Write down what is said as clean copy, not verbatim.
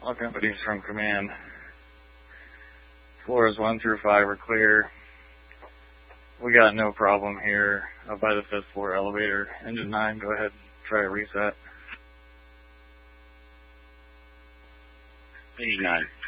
All companies from command. Floors 1 through 5 are clear. We got no problem here by the 5th floor elevator. Engine 9, go ahead and try a reset. Engine 9.